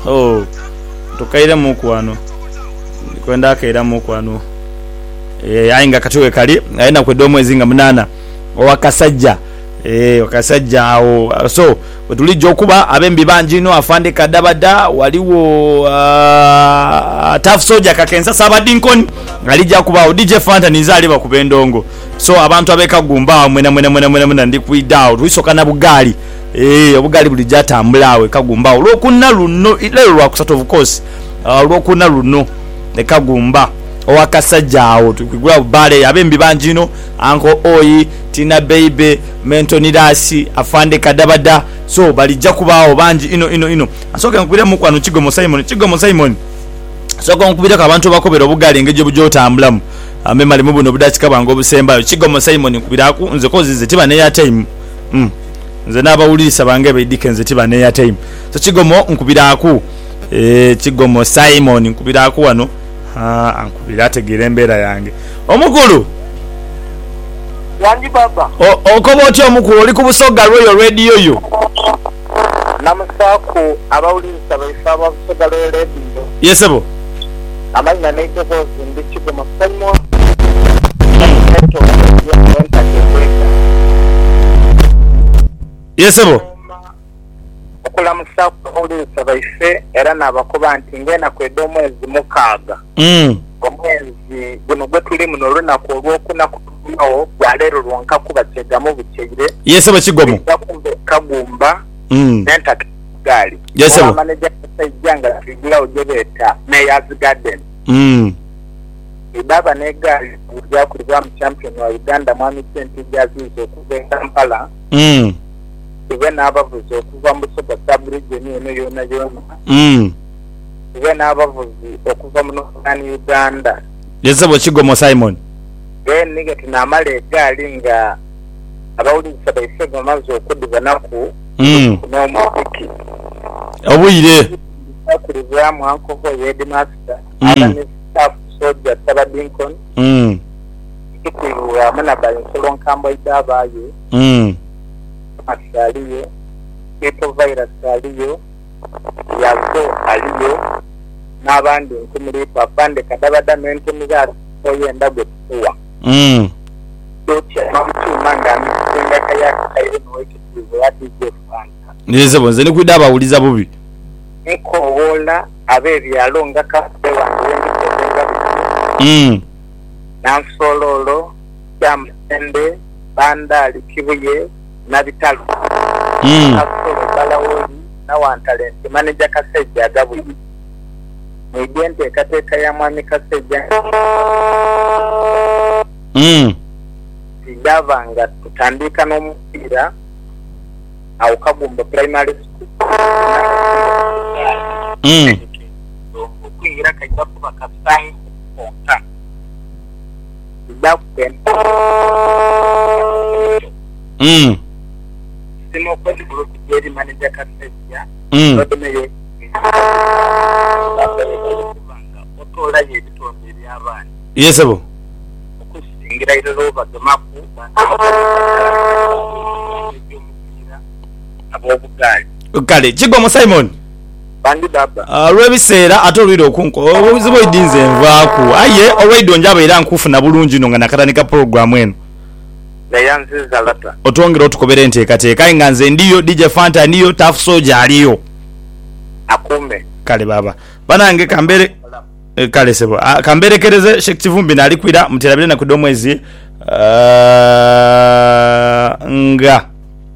tukaire mukwano kwenda kaira mukwano ayinga katuwe kali ayina kwedo mwezi nga 8 owakasajja wakasajja awo so wetulijja okuba abembi banji no afande kadabada waliwo Tough Soldier kakensa Sabadinkon alijja kuba DJ Fanta nizali bakubendongo so abantu abekagumba mwena ndi kuidawo tuisoka na bugali obugali bulijja tambulawe kagumba olwokuna luno lero lwakusatu of course olwokuna luno ne kagumba owakasajja awo tukigula bale abembi banjino Uncle Oyi Tina Baby Mentonirasi afande kadabada so balijja kubaawo banji ino asoka nkubira mu kwano Kigomo Simon soka nkubira ka abantu bakobera obugali ngeje bujotambulamu ambe mali mubuno budachika bango obusembayo Kigomo Simon nkubiraku nze kozize tiba ne ya time nze nabawulisa bange beedikenze tiba ne ya time so Kigomo nkubiraku Kigomo Simon nkubiraku wano ankubira ategera embeera yange omukulu yanji baba okoba otyo omukulu oli ku Busoga Royal Radio yo namusaku abawulisa baisaba Busoga Royal Radio yesebo amanya neke bozi ndi Kigomo Simon yesebo okula musaku abawulisa baise era nabakuba nti ngena kwedo mwezi mukaaga omwezi guno gwe tuli muno olunaku olwokuna kutumawo gwalero lwonka kuba kyegamu bukyeyire yesebo Kigomo kagumba nentaka gali yesebo manager sajjanga figula ojebeeta Mayor's Garden ibaba negali ujja kuliwa champion wa Uganda mwami Kenti Jazizo okuva Kampala iwe n'abavuzi okuva mu Busoga sub-region eno yona iwe n'abavuzi okuva mu Northern Uganda yesebo Kigomo Simon nige tunamala egaali nga abawulisa baise bamaze okudiba naku n'omuziki obuyire akulibwamu ankovo Headmaster abane Tough Soldier Sabadinkon ikikuwa mana bayinsolo nkambo idabayo asaliyo Keto Virus aliyo yazo aliyo n'abandi nkumuri papande kadabada mentemiza oyenda gwetuwa docha mamuchuma ngamisenga kaya kaire noekitizo ya DJ Fanta yesebo nze nikwidaba uliza bubi nkowola abebyalo nga kafe wange ngitenga nansololo Kyamsende Bandali Kibuye nabitalo asolo balawoli nawantalent manager Kasejja Gabuyi mwigente kateka ya mwami Kasejja igavanga tutandika n'omupiira awo Kagumba primary school okuyigira kajja kuba kasayi konta sino kwezi bulokujeri manager Kasejja badomeyo otola yebitonde by'abaana yesebo okusingira irero bagamaku abobugali kale Kigomo Simon bandi baba lwebiseera ate olwira okunko obuzibu idinze envaaku aye olwaido njaba era nkufuna bulungi no nga nakatandika program eno nayanziza lata otwongera otukobera enteekateeka nga nze ndiyo DJ Fanta ndiyo Tough Soldier aliyo akume kale baba banange kambere kale sebo kamberekereze Sheikh Kivumbi nali kwira muterabire na kudomwezi nga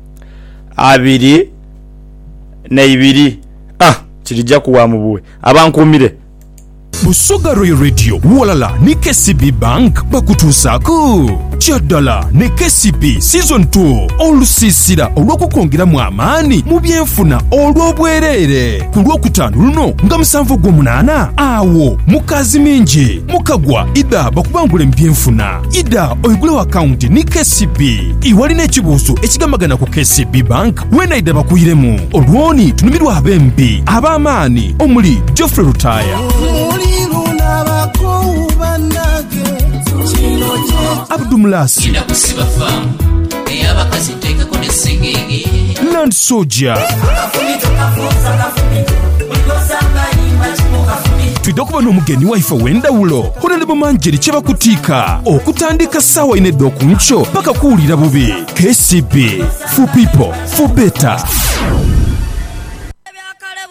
2 kirijja kuwa mubuwe abankumire Busoga Royal Radio walala ni KCB Bank bakutuusako kyaddala ne KCB Season 2 olusisira olw'okukongeramu amaani mu byenfuna olw'obwereere ku Lwokutaano luno nga 7/8 awo mukazi mingi mukagwa ida bakubangula ebyenfuna ida oyigule akaunti ni KCB iwalina ekibuuzo ekigambagana ku KCB Bank wenaida bakuyiremu olwoni tunumirwa abembi ab'amaani omuli Geoffrey Rutaya Abdumlasi Land Soldier twidde okuba n'omugenyi waife w'endawulo Honorable Manjeri kye bakutiika okutandika ssaawa 4 okunkyo paka kuwulira bubi. KCB, for people, for better.